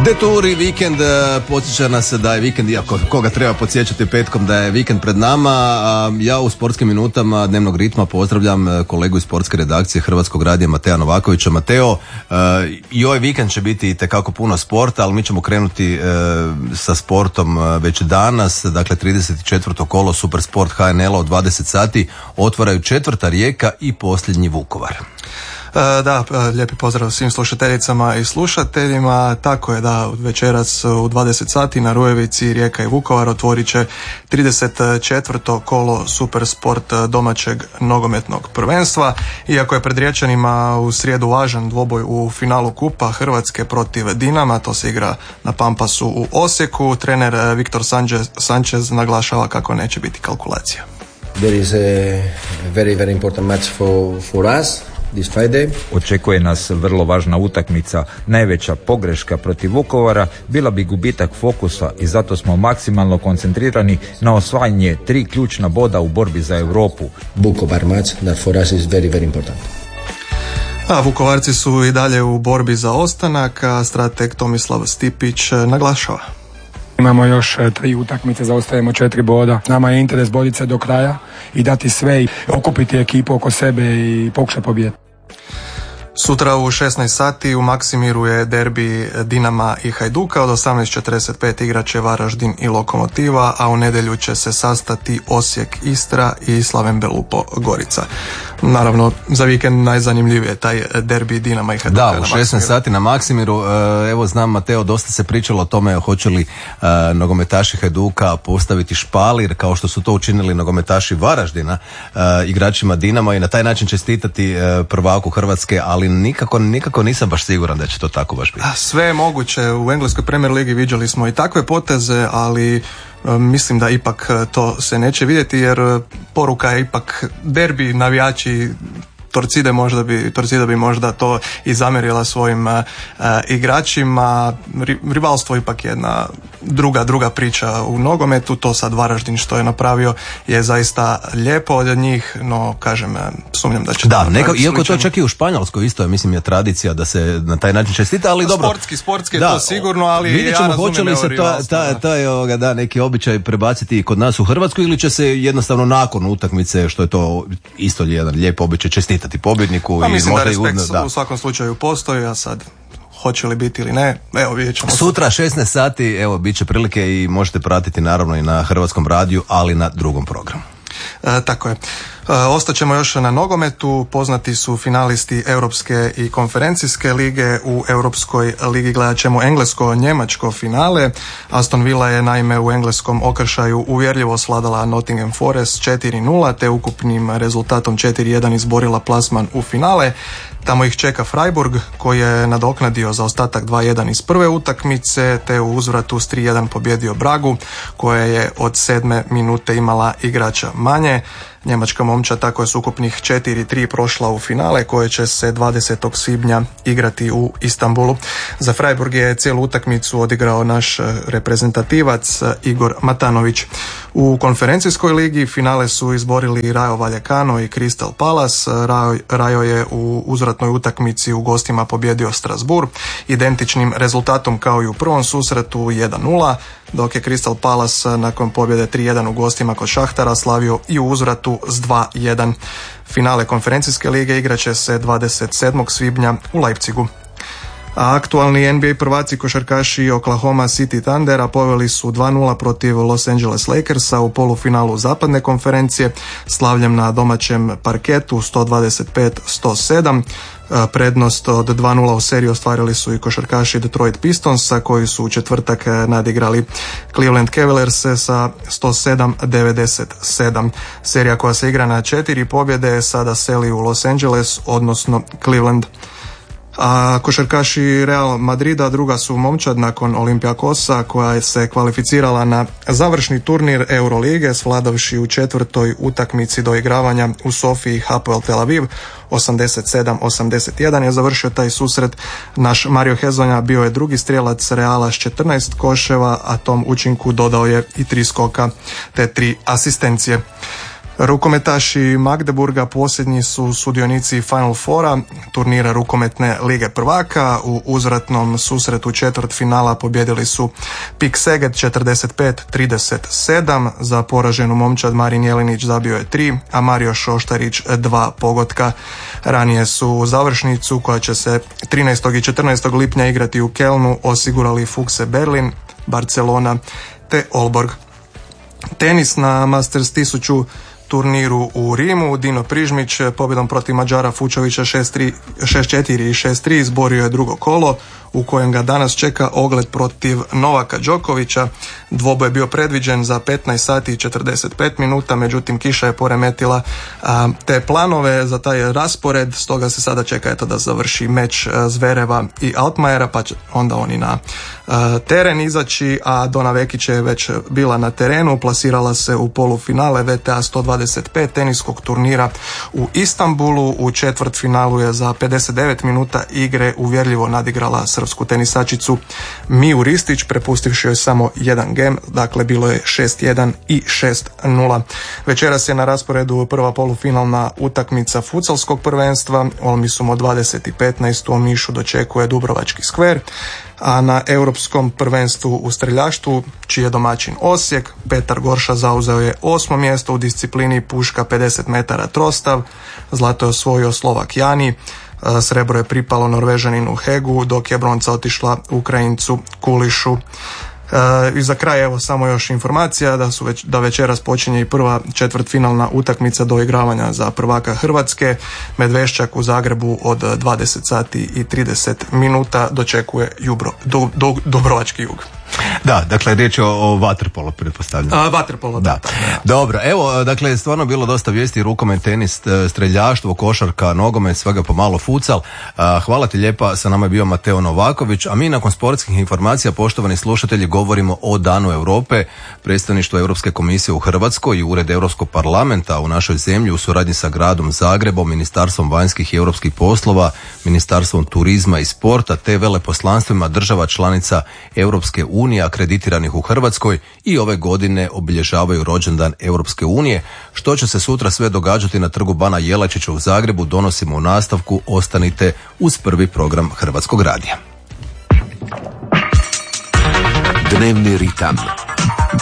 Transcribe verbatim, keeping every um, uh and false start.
Deturi, vikend, podsjeća nas da je vikend, iako koga treba podsjećati petkom da je vikend pred nama. Ja u sportskim minutama dnevnog ritma pozdravljam kolegu iz sportske redakcije Hrvatskog radija Mateja Novakovića. Mateo, i ovaj vikend će biti itekako puno sporta, ali mi ćemo krenuti sa sportom već danas. Dakle, trideset četvrto kolo Supersport H N L-a od dvadeset sati otvaraju četvrta Rijeka i posljednji Vukovar. Da, lijepi pozdrav svim slušateljicama i slušateljima. Tako je da večeras u dvadeset sati na Rujevici Rijeka i Vukovar otvorit će trideset četvrto kolo Supersport domaćeg nogometnog prvenstva. Iako je pred Riječanima u srijedu važan dvoboj u finalu Kupa Hrvatske protiv Dinama, to se igra na Pampasu u Osijeku, trener Viktor Sanchez naglašava kako neće biti kalkulacija. There is a very, very important match for, for us. Očekuje nas vrlo važna utakmica. Najveća pogreška protiv Vukovara bila bi gubitak fokusa i zato smo maksimalno koncentrirani na osvajanje tri ključna boda u borbi za Europu. Vukovar match that for us is very, very important. A Vukovarci su i dalje u borbi za ostanak, a strateg Tomislav Stipić naglašava. Imamo još tri utakmice, zaostajemo četiri boda. Nama je interes boriti se do kraja i dati sve i okupiti ekipu oko sebe i pokušati pobijediti. Sutra u šesnaest sati u Maksimiru je derbi Dinama i Hajduka, od osamnaest četrdeset pet igrat će Varaždin i Lokomotiva, a u nedjelju će se sastati Osijek Istra i Slaven Belupo Gorica. Naravno, za vikend najzanimljivije je taj derbi Dinama i Hajduka. Da, u šesnaest sati na Maksimiru. Evo, znam, Mateo, dosta se pričalo o tome hoće li uh, nogometaši Hajduka postaviti špalir kao što su to učinili nogometaši Varaždina uh, igračima Dinama i na taj način čestitati uh, prvaku Hrvatske, ali nikako, nikako nisam baš siguran da će to tako baš biti. Sve je moguće. U engleskoj Premier ligi viđali smo i takve poteze, ali mislim da ipak to se neće vidjeti, jer poruka je ipak derbi, navijači Torcide možda bi, Torcida bi možda to i zamjerila svojim uh, igračima. Rivalstvo ipak je jedna druga, druga priča u nogometu. To sad Varaždin što je napravio je zaista lijepo od njih, no kažem, sumnjam da će da, neka, iako to čak i u Španjolskoj isto je, mislim, je tradicija da se na taj način čestita, ali dobro. Sportski, sportski je da, to sigurno, ali vidjet ćemo ja hoće li se ta, ta, ta je, ovoga, da, neki običaj prebaciti i kod nas u Hrvatsku, ili će se jednostavno nakon utakmice, što je to isto jedan lijep običaj, čestitati pobjedniku. Pa i mislim možda da respekt i, da. u svakom slučaju postoji, a sad hoće li biti ili ne, evo vidjet ćemo. Sutra šesnaest sati, evo, bit će prilike i možete pratiti naravno i na Hrvatskom radiju, ali na drugom programu. E, tako je. E, ostaćemo još na nogometu. Poznati su finalisti Europske i konferencijske lige. U Europskoj ligi gledat ćemo englesko-njemačko finale. Aston Villa je naime u engleskom okršaju uvjerljivo svladala Nottingham Forest četiri nula, te ukupnim rezultatom četiri jedan izborila plasman u finale. Tamo ih čeka Freiburg koji je nadoknadio za ostatak dva jedan iz prve utakmice, te u uzvratu s tri jedan pobjedio Bragu koja je od sedme minute imala igrača manje. Njemačka momčad tako je s ukupnih četiri tri prošla u finale koje će se dvadesetog svibnja igrati u Istanbulu. Za Freiburg je cijelu utakmicu odigrao naš reprezentativac Igor Matanović. U konferencijskoj ligi finale su izborili Rayo Vallecano i Crystal Palace. Rayo je u uzvratnoj utakmici u gostima pobjedio Strasbourg identičnim rezultatom kao i u prvom susretu jedan nula, dok je Crystal Palace nakon pobjede tri jedan u gostima kod Šahtara slavio i u uzvratu s dva jedan. Finale konferencijske lige igraće se dvadeset sedmog svibnja u Leipzigu. A aktualni N B A prvaci košarkaši Oklahoma City Thundera poveli su dva nula protiv Los Angeles Lakersa u polufinalu zapadne konferencije, slavljem na domaćem parketu sto dvadeset pet sto sedam. Prednost od dva nula u seriji ostvarili su i košarkaši Detroit Pistonsa koji su u četvrtak nadigrali Cleveland Cavaliers sa sto sedam devedeset sedam. Serija koja se igra na četiri pobjede sada seli u Los Angeles, odnosno Cleveland. A košarkaši Real Madrida druga su momčad nakon Olympiakosa koja se kvalificirala na završni turnir Eurolige svladavši u četvrtoj utakmici do igravanja u Sofiji Hapoel Tel Aviv osamdeset sedam osamdeset jedan je završio taj susret. Naš Mario Hezonja bio je drugi strijelac Reala s četrnaest koševa, a tom učinku dodao je i tri skoka te tri asistencije. Rukometaši Magdeburga posljednji su sudionici Final Fora, turnira rukometne lige prvaka. U uzvratnom susretu četvrt finala pobjedili su Pik Seget četrdeset pet trideset sedam, za poraženu momčad Marin Jelinić zabio je tri, a Mario Šoštarić dva pogotka. Ranije su u završnicu, koja će se trinaestog i četrnaestog lipnja igrati u Kelnu, osigurali Fuchse Berlin, Barcelona te Olborg. Tenis na Masters tisuću turniru u Rimu. Dino Prižmić pobjedom protiv Mađara Fučovića šest četiri i šest tri izborio je drugo kolo, u kojem ga danas čeka ogled protiv Novaka Đokovića. Dvoboj je bio predviđen za petnaest sati i četrdeset pet minuta, međutim kiša je poremetila a, te planove za taj raspored, stoga se sada čeka eto da završi meč Zvereva i Altmajera, pa će onda oni na a, teren izaći, a Dona Vekić je već bila na terenu, plasirala se u polufinale V T A sto dvadeset pet teniskog turnira u Istanbulu. U četvrtfinalu je za pedeset devet minuta igre uvjerljivo nadigrala srpsku tenisačicu Miju Ristić, prepustivši joj samo jedan gem, dakle bilo je šest jedan i šest nula. Večeras je na rasporedu prva polufinalna utakmica futsalskog prvenstva. Olmisum od dvadeset i petnaest u Omišu dočekuje Dubrovački skver, a na europskom prvenstvu u streljaštvu, čiji je domaćin Osijek, Petar Gorša zauzeo je osmo mjesto u disciplini puška pedeset metara trostav. Zlato je osvojio Slovak Jani, srebro je pripalo Norvežaninu Hegu, dok je bronca otišla Ukrajincu Kulišu. E, I za kraj evo samo još informacija da su već, da večeras počinje i prva četvrtfinalna utakmica doigravanja za prvaka Hrvatske. Medveščak u Zagrebu od dvadeset sati i trideset minuta dočekuje Jubro, do, do, Dubrovački jug. Da, dakle riječ je o, o vaterpolu, pretpostavljam. A, vaterpolo, da. da. Dobro, evo, dakle, stvarno bilo dosta vijesti, rukomet, tenis, streljaštvo, košarka, nogomet, svega pomalo futsal. Hvala ti lijepa, sa nama je bio Mateo Novaković, a mi nakon sportskih informacija, poštovani slušatelji, govorimo o Danu Europe, predstavništvo Europske komisije u Hrvatskoj i Ured Europskog parlamenta u našoj zemlji u suradnji sa gradom Zagrebom, Ministarstvom vanjskih i europskih poslova, Ministarstvom turizma i sporta te veleposlanstvima država članica Europske unije akreditiranih u Hrvatskoj i ove godine obilježavaju rođendan Europske unije. Što će se sutra sve događati na trgu Bana Jelačića u Zagrebu donosimo u nastavku. Ostanite uz prvi program Hrvatskog radija. Dnevni ritam.